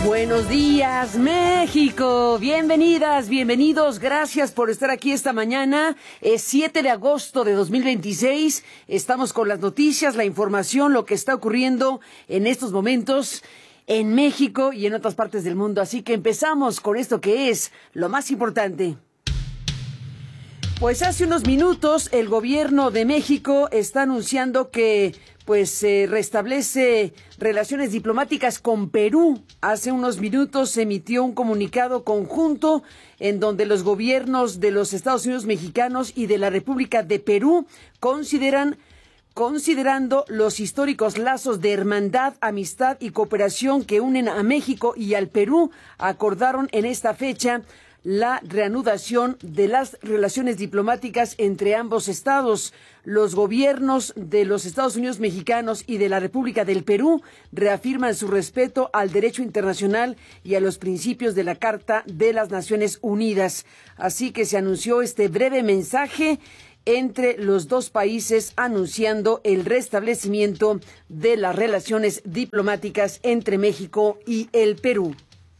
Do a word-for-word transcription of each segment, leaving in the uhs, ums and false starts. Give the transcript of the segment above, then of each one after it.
Buenos días, México. Bienvenidas, bienvenidos. Gracias por estar aquí esta mañana. Es siete de agosto de dos mil veintiséis. Estamos con las noticias, la información, lo que está ocurriendo en estos momentos en México y en otras partes del mundo. Así que empezamos con esto que es lo más importante. Pues hace unos minutos el gobierno de México está anunciando que pues se eh, restablece relaciones diplomáticas con Perú. Hace unos minutos se emitió un comunicado conjunto en donde los gobiernos de los Estados Unidos mexicanos y de la República de Perú consideran Considerando los históricos lazos de hermandad, amistad y cooperación que unen a México y al Perú, acordaron en esta fecha la reanudación de las relaciones diplomáticas entre ambos estados. Los gobiernos de los Estados Unidos mexicanos y de la República del Perú reafirman su respeto al derecho internacional y a los principios de la Carta de las Naciones Unidas. Así que se anunció este breve mensaje entre los dos países anunciando el restablecimiento de las relaciones diplomáticas entre México y el Perú.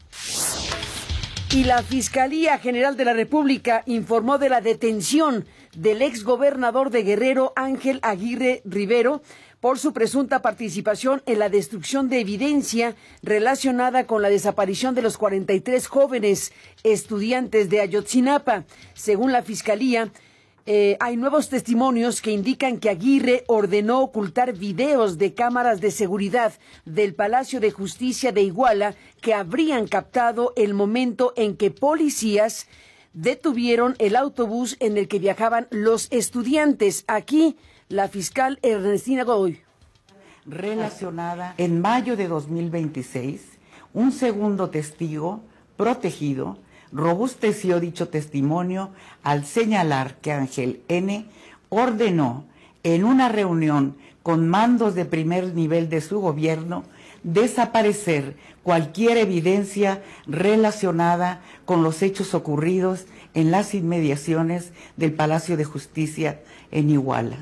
Y la Fiscalía General de la República informó de la detención del exgobernador de Guerrero, Ángel Aguirre Rivero, por su presunta participación en la destrucción de evidencia relacionada con la desaparición de los cuarenta y tres jóvenes estudiantes de Ayotzinapa. Según la Fiscalía, Eh, hay nuevos testimonios que indican que Aguirre ordenó ocultar videos de cámaras de seguridad del Palacio de Justicia de Iguala que habrían captado el momento en que policías detuvieron el autobús en el que viajaban los estudiantes. Aquí, la fiscal Ernestina Godoy. Relacionada en mayo de dos mil veintiséis, un segundo testigo protegido robusteció dicho testimonio al señalar que Ángel N. ordenó en una reunión con mandos de primer nivel de su gobierno desaparecer cualquier evidencia relacionada con los hechos ocurridos en las inmediaciones del Palacio de Justicia en Iguala.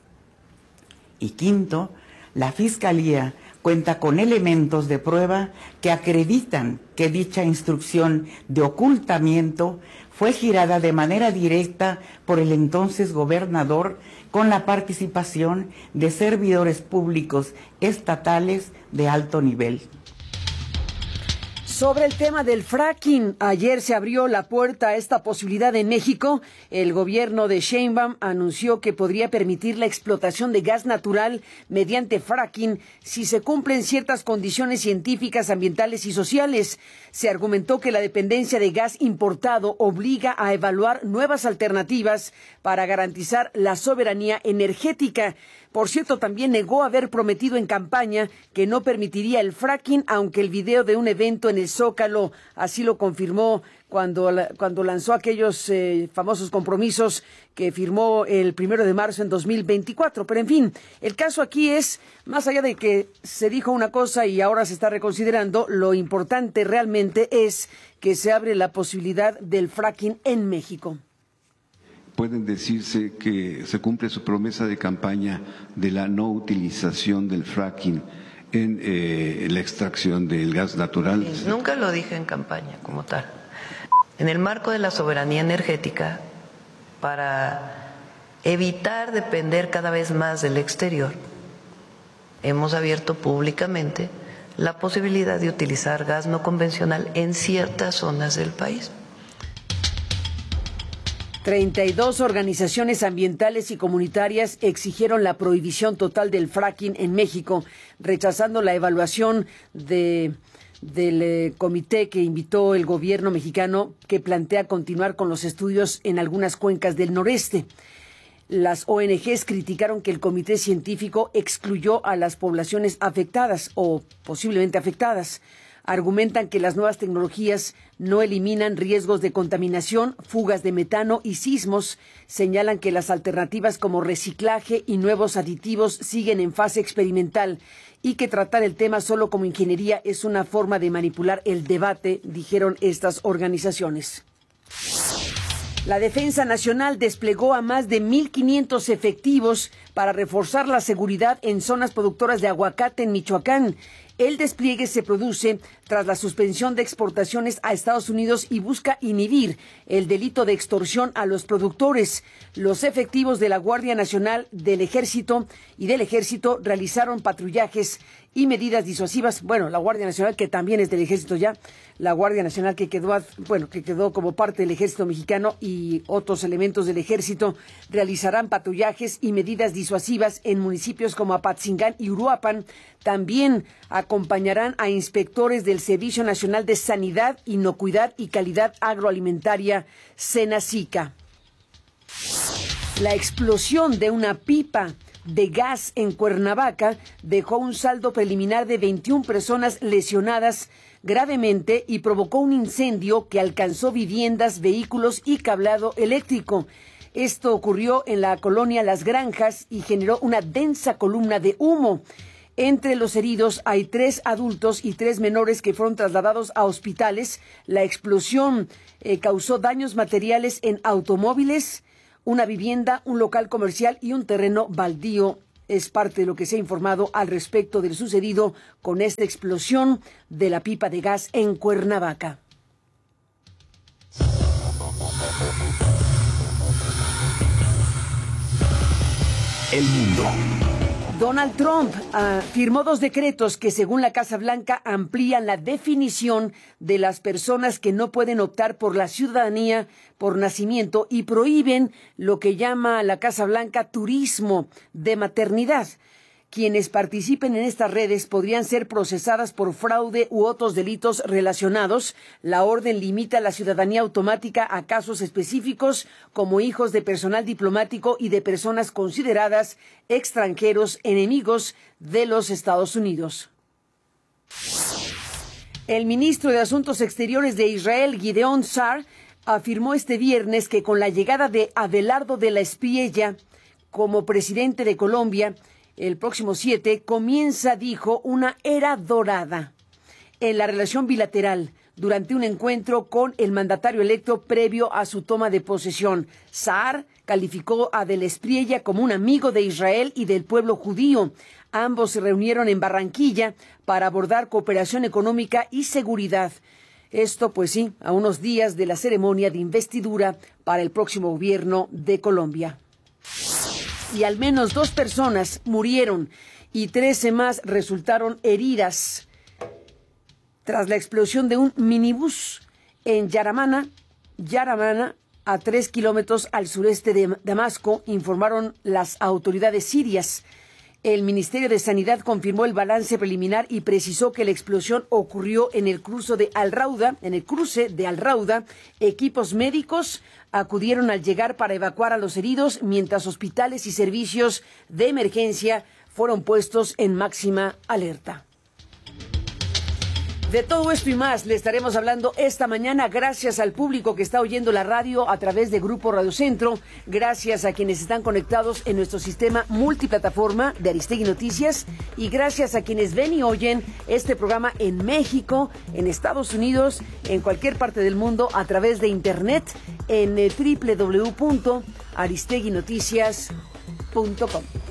Y quinto, la Fiscalía cuenta con elementos de prueba que acreditan que dicha instrucción de ocultamiento fue girada de manera directa por el entonces gobernador con la participación de servidores públicos estatales de alto nivel. Sobre el tema del fracking, ayer se abrió la puerta a esta posibilidad en México. El gobierno de Sheinbaum anunció que podría permitir la explotación de gas natural mediante fracking si se cumplen ciertas condiciones científicas, ambientales y sociales. Se argumentó que la dependencia de gas importado obliga a evaluar nuevas alternativas para garantizar la soberanía energética. Por cierto, también negó haber prometido en campaña que no permitiría el fracking, aunque el video de un evento en el Zócalo así lo confirmó cuando, cuando lanzó aquellos eh, famosos compromisos que firmó el primero de marzo en dos mil veinticuatro. Pero en fin, el caso aquí es, más allá de que se dijo una cosa y ahora se está reconsiderando, lo importante realmente es que se abre la posibilidad del fracking en México. Pueden decirse que se cumple su promesa de campaña de la no utilización del fracking en eh, la extracción del gas natural. Sí, nunca lo dije en campaña como tal. En el marco de la soberanía energética, para evitar depender cada vez más del exterior, hemos abierto públicamente la posibilidad de utilizar gas no convencional en ciertas zonas del país. treinta y dos organizaciones ambientales y comunitarias exigieron la prohibición total del fracking en México, rechazando la evaluación de, del eh, comité que invitó el gobierno mexicano, que plantea continuar con los estudios en algunas cuencas del noreste. Las O N Ges criticaron que el comité científico excluyó a las poblaciones afectadas o posiblemente afectadas. Argumentan que las nuevas tecnologías no eliminan riesgos de contaminación, fugas de metano y sismos. Señalan que las alternativas como reciclaje y nuevos aditivos siguen en fase experimental y que tratar el tema solo como ingeniería es una forma de manipular el debate, dijeron estas organizaciones. La Defensa Nacional desplegó a más de mil quinientos efectivos para reforzar la seguridad en zonas productoras de aguacate en Michoacán. El despliegue se produce tras la suspensión de exportaciones a Estados Unidos y busca inhibir el delito de extorsión a los productores. Los efectivos de la Guardia Nacional, del Ejército y del Ejército realizaron patrullajes y medidas disuasivas. Bueno, la Guardia Nacional, que también es del Ejército ya, la Guardia Nacional que quedó, bueno, que quedó como parte del Ejército Mexicano, y otros elementos del Ejército realizarán patrullajes y medidas disuasivas en municipios como Apatzingán y Uruapan. También acompañarán a inspectores del Servicio Nacional de Sanidad, Inocuidad y Calidad Agroalimentaria, SENACICA. La explosión de una pipa de gas en Cuernavaca dejó un saldo preliminar de veintiuna personas lesionadas gravemente y provocó un incendio que alcanzó viviendas, vehículos y cablado eléctrico. Esto ocurrió en la colonia Las Granjas y generó una densa columna de humo. Entre los heridos hay tres adultos y tres menores que fueron trasladados a hospitales. La explosión eh, causó daños materiales en automóviles, una vivienda, un local comercial y un terreno baldío. Es parte de lo que se ha informado al respecto del sucedido con esta explosión de la pipa de gas en Cuernavaca. El mundo. Donald Trump uh, firmó dos decretos que, según la Casa Blanca, amplían la definición de las personas que no pueden optar por la ciudadanía por nacimiento y prohíben lo que llama la Casa Blanca turismo de maternidad. Quienes participen en estas redes podrían ser procesadas por fraude u otros delitos relacionados. La orden limita la ciudadanía automática a casos específicos como hijos de personal diplomático y de personas consideradas extranjeros enemigos de los Estados Unidos. El ministro de Asuntos Exteriores de Israel, Gideon Sa'ar, afirmó este viernes que con la llegada de Abelardo de la Espriella como presidente de Colombia, el próximo siete, comienza, dijo, una era dorada en la relación bilateral durante un encuentro con el mandatario electo previo a su toma de posesión. Sa'ar calificó a de la Espriella como un amigo de Israel y del pueblo judío. Ambos se reunieron en Barranquilla para abordar cooperación económica y seguridad. Esto, pues sí, a unos días de la ceremonia de investidura para el próximo gobierno de Colombia. Y al menos dos personas murieron y trece más resultaron heridas tras la explosión de un minibús en Yaramana, Yaramana, a tres kilómetros al sureste de Damasco, informaron las autoridades sirias. El Ministerio de Sanidad confirmó el balance preliminar y precisó que la explosión ocurrió en el cruce de Al-Rauda, en el cruce de Al-Rauda. Equipos médicos acudieron al llegar para evacuar a los heridos, mientras hospitales y servicios de emergencia fueron puestos en máxima alerta. De todo esto y más le estaremos hablando esta mañana, gracias al público que está oyendo la radio a través de Grupo Radio Centro, gracias a quienes están conectados en nuestro sistema multiplataforma de Aristegui Noticias y gracias a quienes ven y oyen este programa en México, en Estados Unidos, en cualquier parte del mundo a través de internet en doble u doble u doble u punto aristegui noticias punto com.